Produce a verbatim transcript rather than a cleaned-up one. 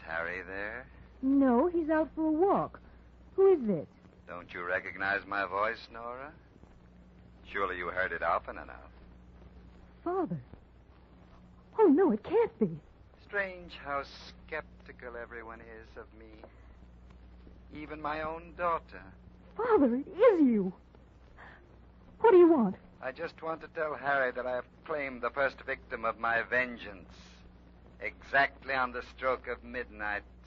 Harry there? No, he's out for a walk. Who is this? Don't you recognize my voice, Nora? Surely you heard it often enough. Father. Oh, no, it can't be. Strange how skeptical everyone is of me. Even my own daughter. Father, it is you. What do you want? I just want to tell Harry that I have claimed the first victim of my vengeance. Exactly on the stroke of midnight